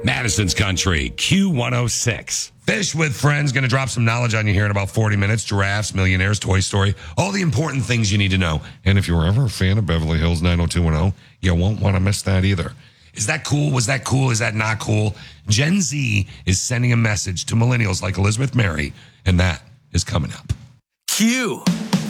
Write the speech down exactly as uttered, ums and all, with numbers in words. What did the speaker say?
Madison's Country, Q one oh six. Fish with Friends, going to drop some knowledge on you here in about forty minutes. Giraffes, millionaires, Toy Story, all the important things you need to know. And if you were ever a fan of Beverly Hills nine oh two one oh, you won't want to miss that either. Is that cool? Was that cool? Is that not cool? Gen Z is sending a message to millennials like Elizabeth Mary, and that is coming up. Q.